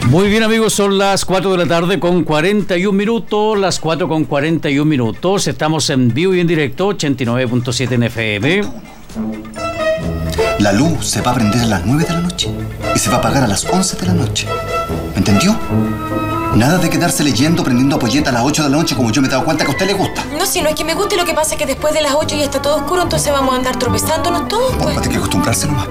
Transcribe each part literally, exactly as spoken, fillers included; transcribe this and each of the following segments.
Muy bien, amigos, son las cuatro de la tarde con cuarenta y un minutos, las cuatro con cuarenta y un minutos, estamos en vivo y en directo, ochenta y nueve punto siete en F M. La luz se va a prender a las nueve de la noche y se va a apagar a las once de la noche. ¿Me entendió? Nada de quedarse leyendo, prendiendo apoyeta a las ocho de la noche como yo me he dado cuenta que a usted le gusta. No, si no es que me guste, lo que pasa es que después de las ocho ya está todo oscuro, entonces vamos a andar tropezándonos todos, pues. Vamos a tener que acostumbrarse nomás.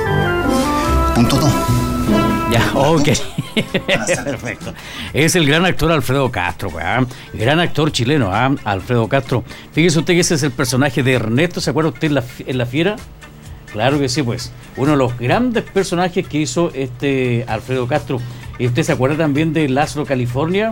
Punto dos. Ya, ok. Perfecto. Es el gran actor Alfredo Castro, ¿eh? Gran actor chileno, ¿eh? Alfredo Castro. Fíjese usted que ese es el personaje de Ernesto, ¿se acuerda usted en la, en la Fiera? Claro que sí, pues. Uno de los grandes personajes que hizo este Alfredo Castro. ¿Y usted se acuerda también de Laszlo California?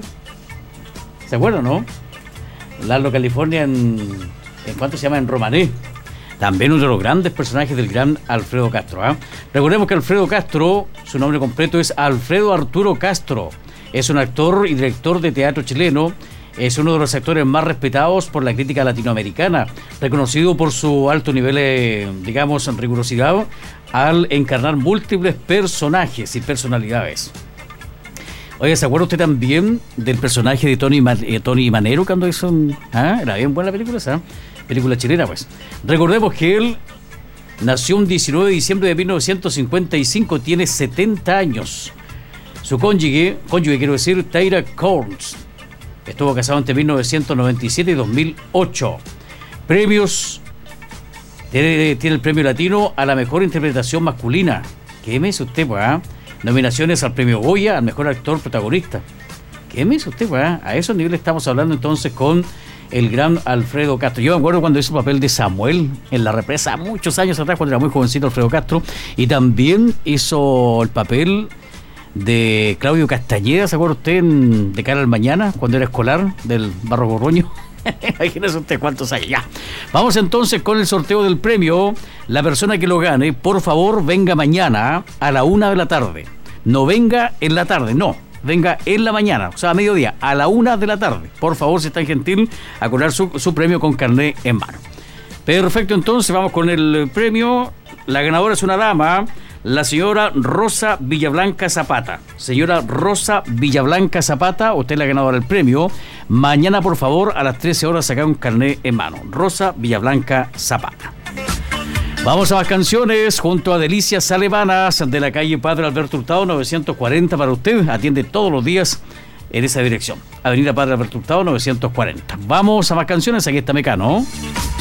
¿Se acuerda, no? Laszlo California en... ¿En cuánto se llama? En Romané. También uno de los grandes personajes del gran Alfredo Castro, ¿eh? Recordemos que Alfredo Castro, su nombre completo es Alfredo Arturo Castro. Es un actor y director de teatro chileno. Es uno de los actores más respetados por la crítica latinoamericana, reconocido por su alto nivel, eh, digamos, en rigurosidad, al encarnar múltiples personajes y personalidades. Oye, ¿se acuerda usted también del personaje de Tony, eh, Tony Manero cuando hizo un... ¿Ah? Era bien buena la película esa, ¿eh? Película chilena, pues. Recordemos que él nació un diecinueve de diciembre de mil novecientos cincuenta y cinco, tiene setenta años. Su cónyuge, cónyuge quiero decir, Tyra Corns, estuvo casado entre mil novecientos noventa y siete y dos mil ocho. Premios, tiene, tiene el premio latino a la mejor interpretación masculina. ¿Qué me dice usted, pues? ¿Ah? Nominaciones al premio Goya al mejor actor protagonista. ¿Qué me dice usted, pues? ¿Ah? A esos niveles estamos hablando entonces con el gran Alfredo Castro. Yo me acuerdo cuando hizo el papel de Samuel en La Represa, muchos años atrás, cuando era muy jovencito Alfredo Castro, y también hizo el papel de Claudio Castañeda, ¿se acuerda usted? En De cara al mañana, cuando era escolar del Barro Borroño. Imagínese usted cuántos años. Ya. Vamos entonces con el sorteo del premio. La persona que lo gane, por favor, venga mañana a la una de la tarde. No venga en la tarde, no. Venga en la mañana, o sea, a mediodía, a la una de la tarde. Por favor, si es tan gentil, a cobrar su, su premio con carné en mano. Perfecto, entonces vamos con el premio. La ganadora es una dama, la señora Rosa Villablanca Zapata. Señora Rosa Villablanca Zapata, usted es la ganadora del premio. Mañana, por favor, a las trece horas, saca un carné en mano. Rosa Villablanca Zapata. Vamos a más canciones junto a Delicias Alemanas de la calle Padre Alberto Hurtado novecientos cuarenta para usted. Atiende todos los días en esa dirección. Avenida Padre Alberto Hurtado novecientos cuarenta. Vamos a más canciones. Aquí está Mecano.